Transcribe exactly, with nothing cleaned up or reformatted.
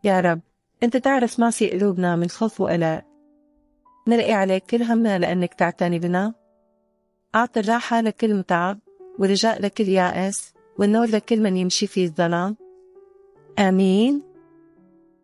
يا رب أنت تعرف ماسي قلوبنا من خوف وقلق، نلقي عليك كل همنا لأنك تعتني بنا. أعطي الراحة لكل متعب، ورجاء لكل يائس، والنور لكل من يمشي في الظلام. آمين.